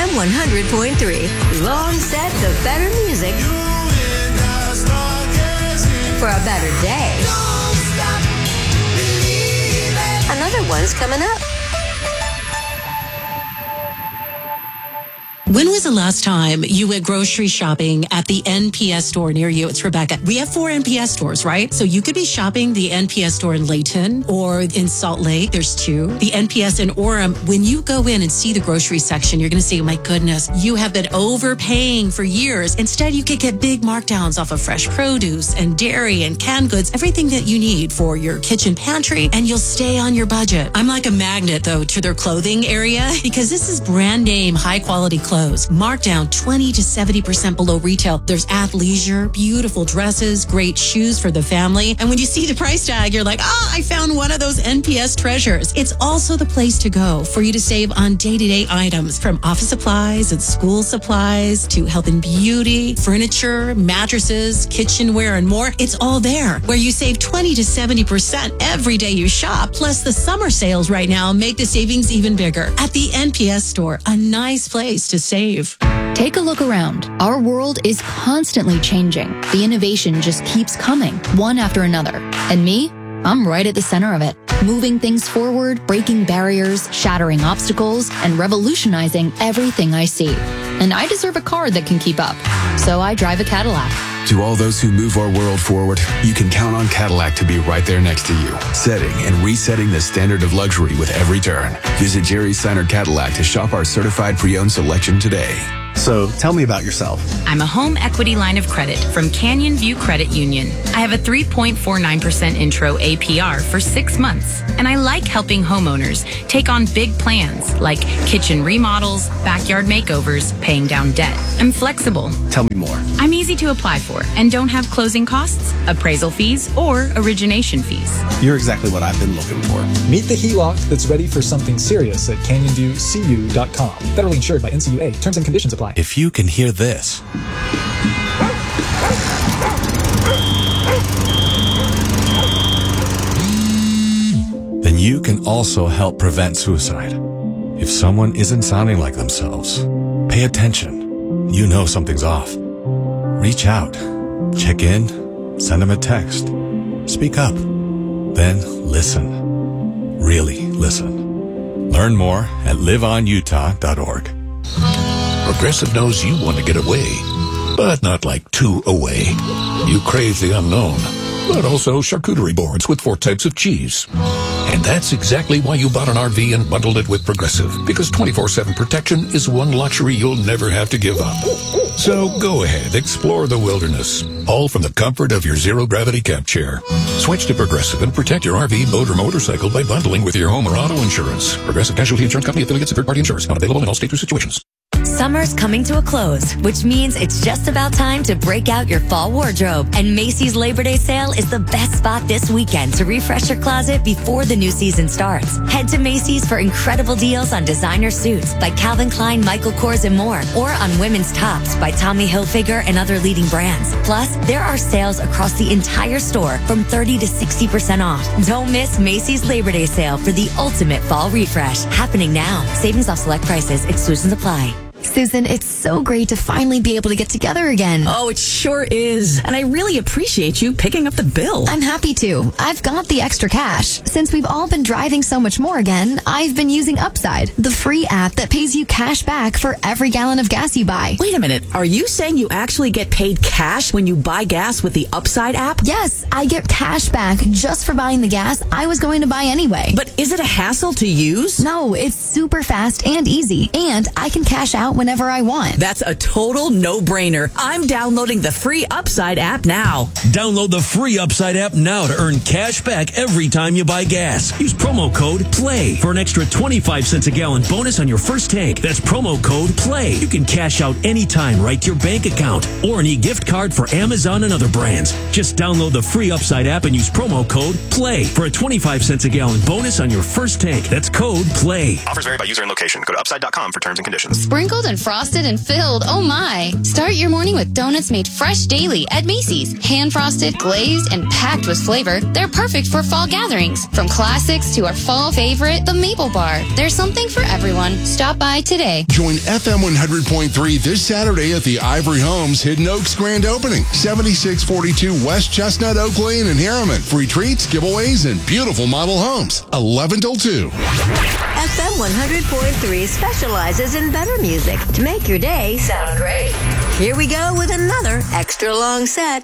FM 100.3. Long set the better music for a better day. Another one's coming up. When was the last time you went grocery shopping at the NPS store near you? It's Rebecca. We have 4 NPS stores, right? So you could be shopping the NPS store in Layton or in Salt Lake. There's 2. The NPS in Orem. When you go in and see the grocery section, you're going to say, my goodness, you have been overpaying for years. Instead, you could get big markdowns off of fresh produce and dairy and canned goods, everything that you need for your kitchen pantry, and you'll stay on your budget. I'm like a magnet, though, to their clothing area because this is brand name, high quality clothes. Marked down 20 to 70% below retail. There's athleisure, beautiful dresses, great shoes for the family. And when you see the price tag, you're like, I found one of those NPS treasures. It's also the place to go for you to save on day-to-day items, from office supplies and school supplies to health and beauty, furniture, mattresses, kitchenware, and more. It's all there, where you save 20 to 70% every day you shop. Plus, the summer sales right now make the savings even bigger. At the NPS store, a nice place to save. Take a look around. Our world is constantly changing. The innovation just keeps coming, one after another. And me? I'm right at the center of it. Moving things forward, breaking barriers, shattering obstacles, and revolutionizing everything I see. And I deserve a car that can keep up. So I drive a Cadillac. To all those who move our world forward, you can count on Cadillac to be right there next to you, setting and resetting the standard of luxury with every turn. Visit Jerry Seiner Cadillac to shop our certified pre-owned selection today. So tell me about yourself. I'm a home equity line of credit from Canyon View Credit Union. I have a 3.49% intro APR for 6 months, and I like helping homeowners take on big plans like kitchen remodels, backyard makeovers, paying down debt. I'm flexible. Tell me more. I'm easy to apply for and don't have closing costs, appraisal fees, or origination fees. You're exactly what I've been looking for. Meet the HELOC that's ready for something serious at CanyonViewCU.com. Federally insured by NCUA. Terms and conditions apply. If you can hear this, then you can also help prevent suicide. If someone isn't sounding like themselves, pay attention. You know something's off. Reach out, check in, send them a text, speak up, then listen. Really listen. Learn more at liveonutah.org. Progressive knows you want to get away, but not like too away. You crave the unknown, but also charcuterie boards with 4 types of cheese. And that's exactly why you bought an RV and bundled it with Progressive, because 24/7 protection is one luxury you'll never have to give up. So go ahead, explore the wilderness, all from the comfort of your zero-gravity camp chair. Switch to Progressive and protect your RV, boat, or motorcycle by bundling with your home or auto insurance. Progressive Casualty Insurance Company, affiliates, and third-party insurers. Not available in all states or situations. Summer's coming to a close, which means it's just about time to break out your fall wardrobe. And Macy's Labor Day sale is the best spot this weekend to refresh your closet before the new season starts. Head to Macy's for incredible deals on designer suits by Calvin Klein, Michael Kors, and more, or on women's tops by Tommy Hilfiger and other leading brands. Plus, there are sales across the entire store from 30 to 60% off. Don't miss Macy's Labor Day sale for the ultimate fall refresh, happening now. Savings off select prices, exclusions apply. Susan, it's so great to finally be able to get together again. Oh, it sure is. And I really appreciate you picking up the bill. I'm happy to. I've got the extra cash. Since we've all been driving so much more again, I've been using Upside, the free app that pays you cash back for every gallon of gas you buy. Wait a minute. Are you saying you actually get paid cash when you buy gas with the Upside app? Yes, I get cash back just for buying the gas I was going to buy anyway. But is it a hassle to use? No, it's super fast and easy. And I can cash out whenever I want. That's a total no-brainer. I'm downloading the free Upside app now. Download the free Upside app now to earn cash back every time you buy gas. Use promo code PLAY for an extra 25 cents a gallon bonus on your first tank. That's promo code PLAY. You can cash out anytime right to your bank account or an e-gift card for Amazon and other brands. Just download the free Upside app and use promo code PLAY for a 25 cents a gallon bonus on your first tank. That's code PLAY. Offers vary by user and location. Go to upside.com for terms and conditions. Sprinkled and and frosted and filled. Oh my. Start your morning with donuts made fresh daily at Macy's. Hand-frosted, glazed, and packed with flavor. They're perfect for fall gatherings. From classics to our fall favorite, the Maple Bar. There's something for everyone. Stop by today. Join FM 100.3 this Saturday at the Ivory Homes Hidden Oaks grand opening. 7642 West Chestnut Oak Lane in Harriman. Free treats, giveaways, and beautiful model homes. 11 till 2. FM 100.3 specializes in better music to make your day sound great. Here we go with another extra long set.